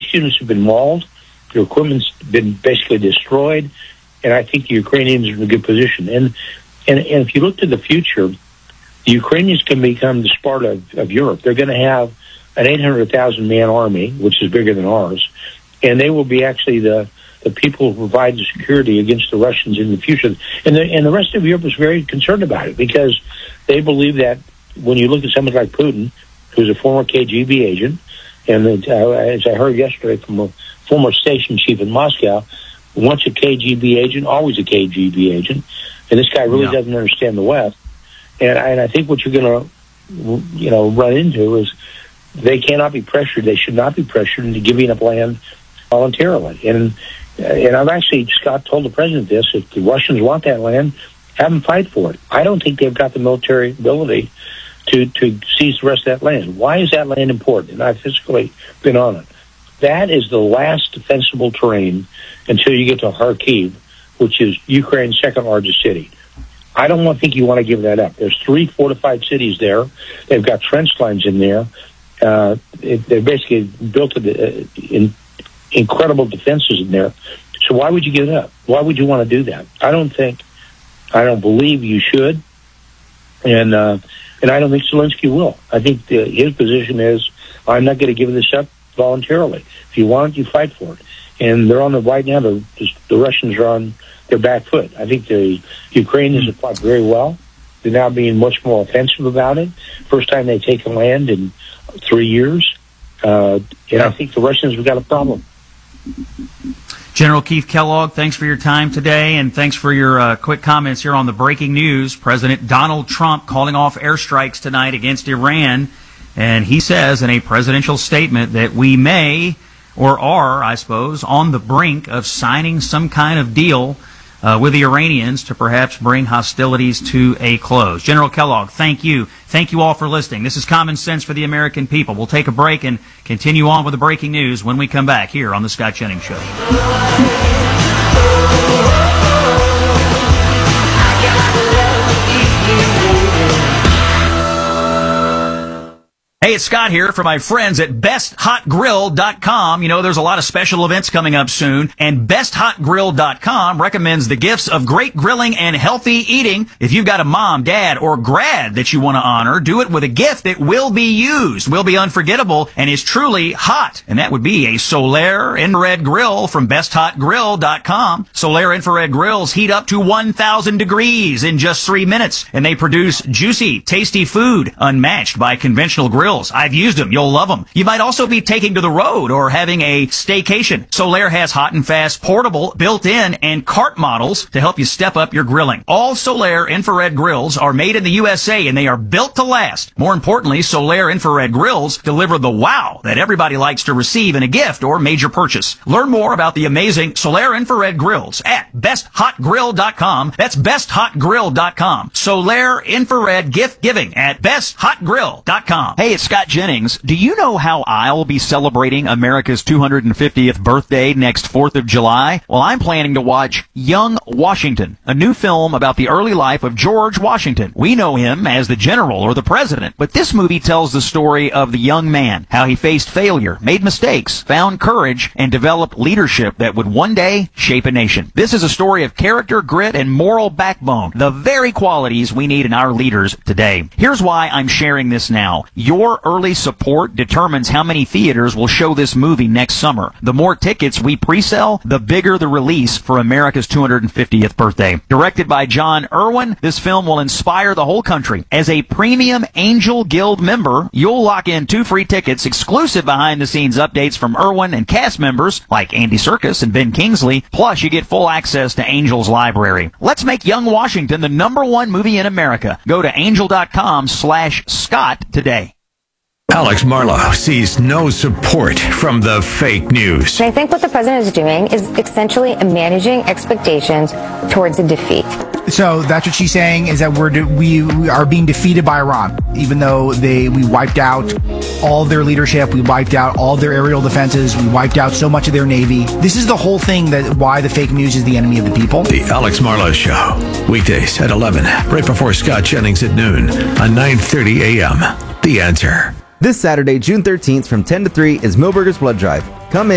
base units have been mauled. Their equipment's been basically destroyed. And I think the Ukrainians are in a good position. And if you look to the future, the Ukrainians can become the Sparta of Europe. They're going to have an 800,000-man army, which is bigger than ours. And they will be actually the people who provide the security against the Russians in the future. And the rest of Europe is very concerned about it because they believe that when you look at someone like Putin, who's a former KGB agent, and as I heard yesterday from a former station chief in Moscow, once a KGB agent, always a KGB agent, and this guy really doesn't understand the West. And I think what you're going to, run into is they cannot be pressured. They should not be pressured into giving up land voluntarily. And I've actually, Scott told the president this: if the Russians want that land, have them fight for it. I don't think they've got the military ability to seize the rest of that land. Why is that land important? And I've physically been on it. That is the last defensible terrain until you get to Kharkiv, which is Ukraine's second largest city. I don't think you want to give that up. There's 3 fortified cities there. They've got trench lines in there. They're basically built incredible defenses in there. So why would you give it up? Why would you want to do that? I don't believe you should. And I don't think Zelensky will. I think his position is, I'm not going to give this up voluntarily. If you want it, you fight for it. And they're on the right now. The Russians are on their back foot. I think the Ukrainians have fought very well. They're now being much more offensive about it. First time they take a land in 3 years. And I think the Russians have got a problem. General Keith Kellogg, thanks for your time today, and thanks for your quick comments here on the breaking news. President Donald Trump calling off airstrikes tonight against Iran, and he says in a presidential statement that we may, or are, I suppose, on the brink of signing some kind of deal with the Iranians to perhaps bring hostilities to a close. General Kellogg, thank you. Thank you all for listening. This is Common Sense for the American People. We'll take a break and continue on with the breaking news when we come back here on The Scott Jennings Show. Hey, it's Scott here for my friends at BestHotGrill.com. You know, there's a lot of special events coming up soon, and BestHotGrill.com recommends the gifts of great grilling and healthy eating. If you've got a mom, dad, or grad that you want to honor, do it with a gift that will be used, will be unforgettable, and is truly hot. And that would be a Solaire infrared grill from BestHotGrill.com. Solaire infrared grills heat up to 1,000 degrees in just 3 minutes, and they produce juicy, tasty food unmatched by conventional grills. I've used them. You'll love them. You might also be taking to the road or having a staycation. Solaire has hot and fast, portable, built-in, and cart models to help you step up your grilling. All Solaire infrared grills are made in the USA, and they are built to last. More importantly, Solaire infrared grills deliver the wow that everybody likes to receive in a gift or major purchase. Learn more about the amazing Solaire infrared grills at BestHotGrill.com. That's BestHotGrill.com. Solaire infrared gift giving at BestHotGrill.com. Hey, it's Scott Jennings. Do you know how I'll be celebrating America's 250th birthday next 4th of July? Well, I'm planning to watch Young Washington, a new film about the early life of George Washington. We know him as the general or the president, but this movie tells the story of the young man, how he faced failure, made mistakes, found courage, and developed leadership that would one day shape a nation. This is a story of character, grit, and moral backbone, the very qualities we need in our leaders today. Here's why I'm sharing this now. Your early support determines how many theaters will show this movie next summer. The more tickets we pre-sell, the bigger the release for America's 250th birthday. Directed by John Irwin, this film will inspire the whole country. As a premium Angel Guild member, you'll lock in 2 free tickets, exclusive behind-the-scenes updates from Irwin and cast members like Andy Serkis and Ben Kingsley, plus you get full access to Angel's library. Let's make Young Washington the #1 movie in America. Go to angel.com/Scott today. Alex Marlow sees no support from the fake news. I think what the president is doing is essentially managing expectations towards a defeat. So that's what she's saying, is that we are being defeated by Iran, even though we wiped out all their leadership, we wiped out all their aerial defenses, we wiped out so much of their navy. This is the whole thing, that why the fake news is the enemy of the people. The Alex Marlow Show, weekdays at 11, right before Scott Jennings at noon on 9:30 a.m. The Answer. This Saturday, June 13th from 10 to 3 is Milberger's Blood Drive. Come in.